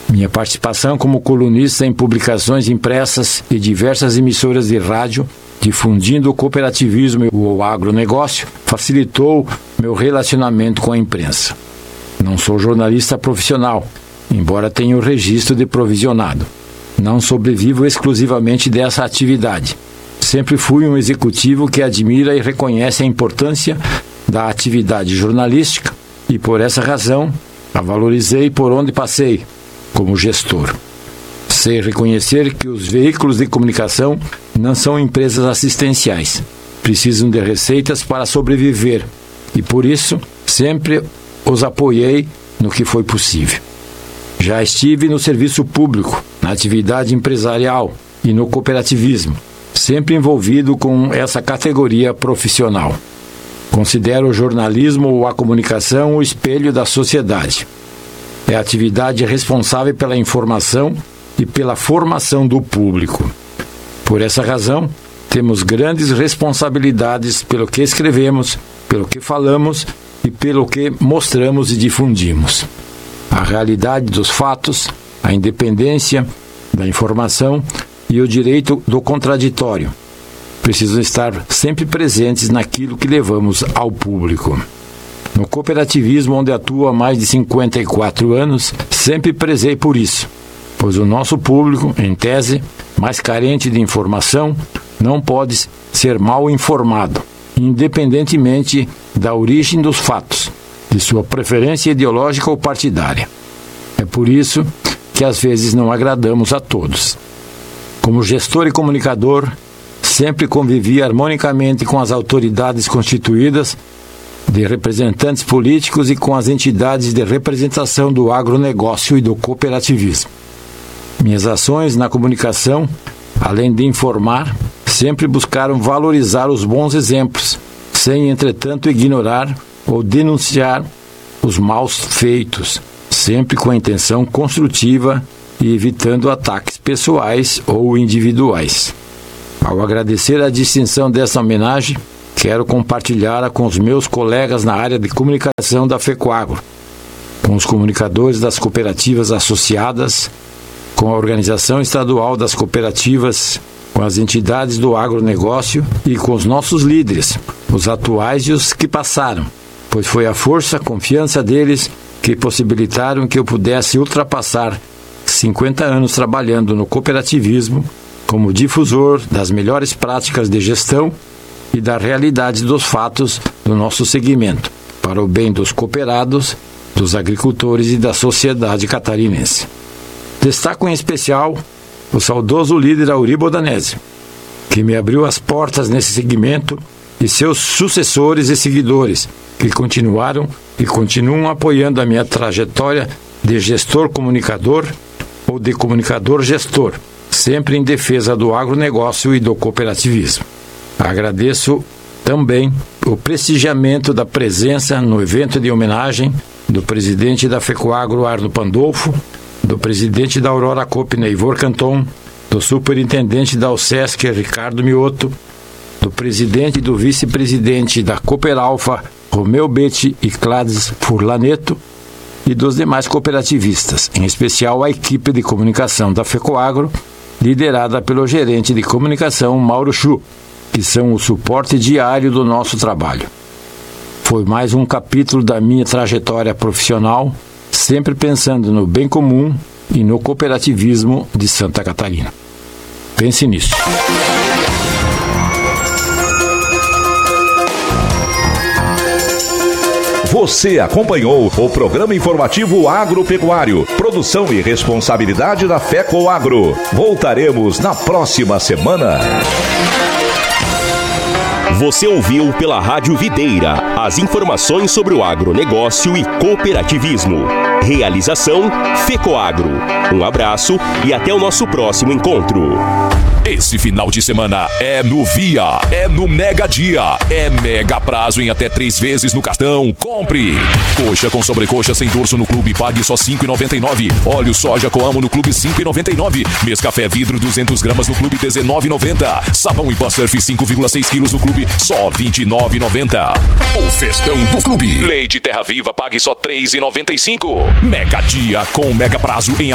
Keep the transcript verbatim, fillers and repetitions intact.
Minha participação como colunista em publicações impressas e diversas emissoras de rádio, difundindo o cooperativismo e o agronegócio, facilitou meu relacionamento com a imprensa. Não sou jornalista profissional, embora tenha o registro de provisionado. Não sobrevivo exclusivamente dessa atividade. Sempre fui um executivo que admira e reconhece a importância da atividade jornalística e, por essa razão, a valorizei por onde passei, como gestor. Sei reconhecer que os veículos de comunicação não são empresas assistenciais. Precisam de receitas para sobreviver e, por isso, sempre os apoiei no que foi possível. Já estive no serviço público, na atividade empresarial e no cooperativismo, sempre envolvido com essa categoria profissional. Considero o jornalismo ou a comunicação o espelho da sociedade. É a atividade responsável pela informação e pela formação do público. Por essa razão, temos grandes responsabilidades pelo que escrevemos, pelo que falamos e pelo que mostramos e difundimos. A realidade dos fatos, a independência da informação e o direito do contraditório precisam estar sempre presentes naquilo que levamos ao público. No cooperativismo, onde atuo há mais de cinquenta e quatro anos, sempre prezei por isso, pois o nosso público, em tese, mais carente de informação, não pode ser mal informado, independentemente da origem dos fatos, de sua preferência ideológica ou partidária. É por isso que às vezes não agradamos a todos. Como gestor e comunicador, sempre convivi harmonicamente com as autoridades constituídas de representantes políticos e com as entidades de representação do agronegócio e do cooperativismo. Minhas ações na comunicação, além de informar, sempre buscaram valorizar os bons exemplos, sem, entretanto, ignorar ou denunciar os maus feitos, sempre com a intenção construtiva e evitando ataques pessoais ou individuais. Ao agradecer a distinção dessa homenagem, quero compartilhá-la com os meus colegas na área de comunicação da FECOAGRO, com os comunicadores das cooperativas associadas, com a Organização Estadual das Cooperativas, com as entidades do agronegócio e com os nossos líderes, os atuais e os que passaram, pois foi a força, a confiança deles que possibilitaram que eu pudesse ultrapassar cinquenta anos trabalhando no cooperativismo como difusor das melhores práticas de gestão e da realidade dos fatos do nosso segmento, para o bem dos cooperados, dos agricultores e da sociedade catarinense. Destaco em especial o saudoso líder Auribo Danese, que me abriu as portas nesse segmento, e seus sucessores e seguidores, que continuaram e continuam apoiando a minha trajetória de gestor comunicador ou de comunicador gestor, sempre em defesa do agronegócio e do cooperativismo. Agradeço também o prestigiamento da presença no evento de homenagem do presidente da FECOAGRO, Arno Pandolfo, do presidente da Aurora Coop, Neivor Canton, do superintendente da UCESC, Ricardo Mioto, do presidente e do vice-presidente da Cooperalfa, Romeu Betti e Clades Furlaneto, e dos demais cooperativistas, em especial a equipe de comunicação da FECOAGRO, liderada pelo gerente de comunicação Mauro Chu, que são o suporte diário do nosso trabalho. Foi mais um capítulo da minha trajetória profissional, sempre pensando no bem comum e no cooperativismo de Santa Catarina. Pense nisso. Você acompanhou o programa informativo agropecuário, produção e responsabilidade da FECOAGRO. Voltaremos na próxima semana. Você ouviu pela Rádio Videira as informações sobre o agronegócio e cooperativismo. Realização FECOAGRO. Um abraço e até o nosso próximo encontro. Esse final de semana é no Via, é no Mega Dia, é mega prazo em até três vezes no cartão. Compre! Coxa com sobrecoxa sem dorso no clube, pague só cinco reais e noventa e nove centavos. Óleo soja Coamo no clube, cinco reais e noventa e nove centavos. Mescafé vidro duzentas gramas no clube, dezenove reais e noventa centavos. Sabão em pó surf cinco vírgula seis quilos no clube, só vinte e nove reais e noventa centavos. O festão do clube. Leite Terra Viva, pague só três reais e noventa e cinco centavos. Mega Dia com mega prazo em